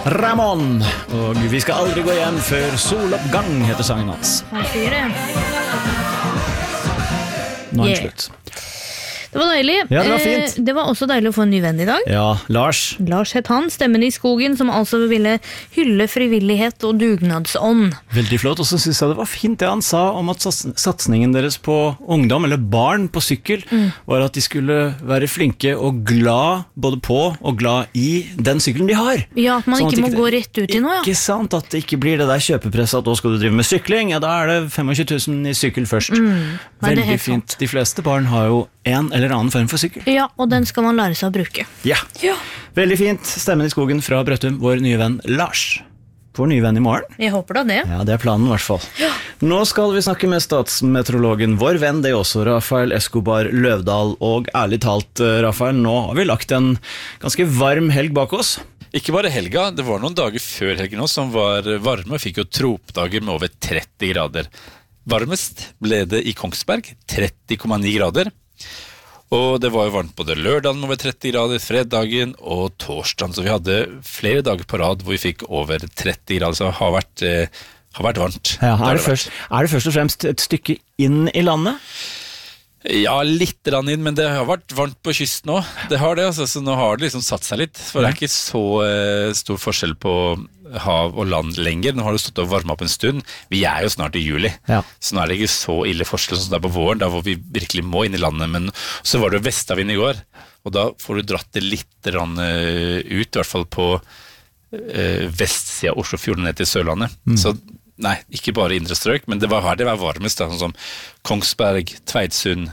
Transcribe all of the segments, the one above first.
Ramón, og vi skal aldri gå hjem før soloppgang, heter sangen hans. Han sier det. Nå er det slutt. Det var deilig. Ja, det var fint. Det var også deilig å få en ny venn i dag. Ja, Lars. Lars het han, stemmen i skogen, som altså ville hylle frivillighet og dugnadsånd. Veldig flott, og så synes jeg det var fint det han sa om at satsningen deres på ungdom, eller barn på sykkel, var at de skulle være flinke og glad både på og glad i den sykkelen de har. Ja, at man sånn ikke må gå rett ut i noe, ja. Ikke sant, at det ikke blir det der kjøpepresset at da skal du drive med sykling, ja da er det 25 000 i sykkel først. Veldig fint. Sant. De fleste barn har jo en eller annen form for sykkel. Ja, og den skal man lære seg å bruke. Ja. Veldig fint. Stemmen i skogen fra Brøttum, vår nye venn Lars. Vår nye venn i morgen. Jeg håper da det. Ja, det er planen i hvert fall. Ja. Nå skal vi snakke med statsmeteorologen, vår venn, det er også Rafael Escobar Løvdahl. Og ærlig talt, Rafael, nå har vi lagt en ganske varm helg bak oss. Ikke bare helga, det var noen dager før helgen også som var varme, fikk jo tropdager med over 30 grader. Varmest ble det i Kongsberg, 30,9 grader. Og det var jo varmt både lørdagen med over 30 grader, fredagen og torsdagen, så vi hadde flere dager på rad hvor vi fikk over 30 grader, så det har vært varmt. Ja, er det først og fremst et stykke inn i landet? Ja, litt inn, men det har vært varmt på kysten også. Det har det, altså, så nå har det liksom satt seg litt, for det er ikke så stor forskjell på hav og land lenger. Nå har det stått og varmet opp en stund. Vi er jo snart i juli, så nå er det ikke så ille forskjell som det er på våren, da hvor vi virkelig må inn i landet, men så var det jo vestavind i går, og da får du dratt det litt ut, i hvert fall på vestsiden av Oslofjorden ned til Sørlandet. Så nei, ikke bare indre strøk, men det var her det var varmest, da, sånn som Kongsberg, Tveidsund,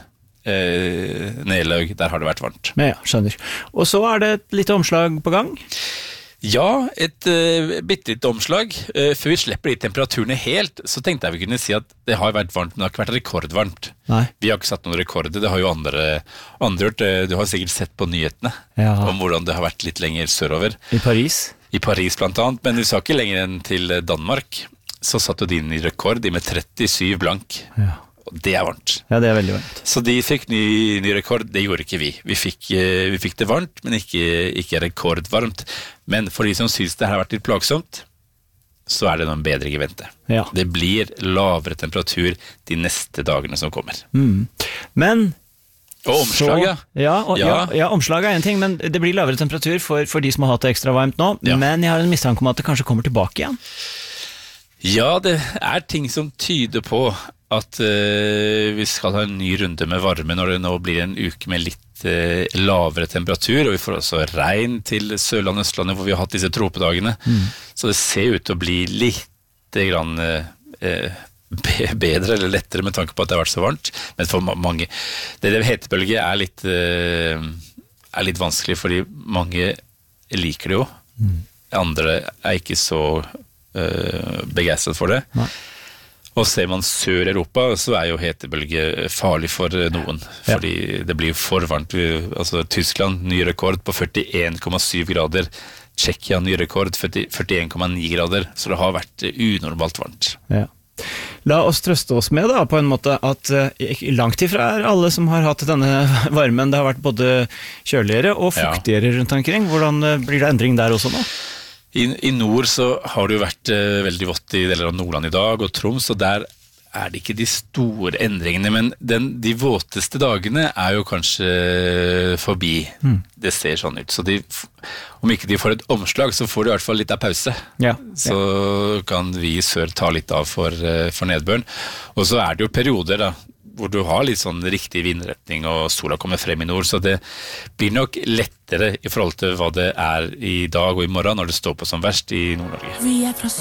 Nelaug, der har det vært varmt. Ja, skjønner. Og så er det et lite omslag på gang? Ja, et bittelitt omslag. Før vi slipper de temperaturene helt, så tenkte jeg vi kunne si at det har vært varmt, men det har ikke vært rekordvarmt. Nei. Vi har ikke satt noen rekorder, det har jo andre gjort. Du har sikkert sett på nyhetene om hvordan det har vært litt lenger sørover. I Paris? I Paris blant annet, men du sa ikke lenger enn til Danmark. Så satte de inn i rekord, de med 37 blank. Ja. Og det er varmt. Ja, det er veldig varmt. Så de fikk ny rekord, det gjorde ikke vi. Vi fikk det varmt, men ikke rekordvarmt. Men for de som synes det har vært litt plagsomt, så er det noen bedre i vente. Ja. Det blir lavere temperatur de neste dagene som kommer. Men... Og omslag, ja, omslag er en ting, men det blir lavere temperatur for de som har hatt det ekstra varmt nå. Ja. Men jeg har en mistanke om at det kanskje kommer tilbake igjen. Ja, det er ting som tyder på at vi skal ha en ny runde med varme når det nå blir en uke med litt lavere temperatur, og vi får også regn til Sørlandet og Østlandet hvor vi har hatt disse tropedagene. Så det ser ut til å bli litt grann bedre eller lettere med tanke på at det har vært så varmt, men for mange det hetebølge er litt vanskelig, fordi mange liker det jo. Andre er ikke så begeistret for det. Nei. Og ser man Sør-Europa, så er jo hetebølge farlig for noen, fordi det blir for varmt. Altså Tyskland, ny rekord på 41,7 grader, Tsjekkia, ny rekord, 41,9 grader, så det har vært unormalt varmt. Ja. La oss trøste oss med da, på en måte, at langt ifra er alle som har hatt denne varmen. Det har vært både kjøligere og fuktigere rundt omkring. Hvordan blir det endring der også nå? I nord så har det jo vært veldig vått i deler av Nordland i dag, og Troms, og der er det ikke de store endringene, men de våteste dagene er jo kanskje forbi. Det ser sånn ut, så om ikke de får et omslag, så får de i hvert fall litt av pause. Så kan vi i sør ta litt av for nedbøren. Og så er det jo perioder da, hvor du har litt sånn riktig vindretning, og sola kommer frem i nord, så det blir nok lettere i forhold til hva det er i dag og i morgen når det står på som verst i Nord-Norge.